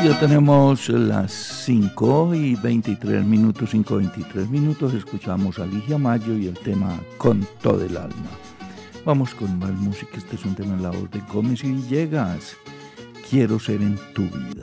Ya tenemos las 5:23, 5:23. Escuchamos a Ligia Mayo y el tema Con todo el alma. Vamos con más música. Este es un tema en la voz de Gómez y Villegas. Quiero ser en tu vida.